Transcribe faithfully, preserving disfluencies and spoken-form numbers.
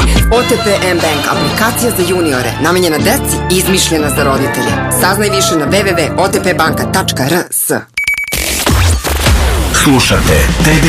O T P M-Bank, aplikacija za juniore, namenjena deci i izmišljena za roditelje. Saznaj više na w w w tačka o t p banka tačka r s. Slušate T D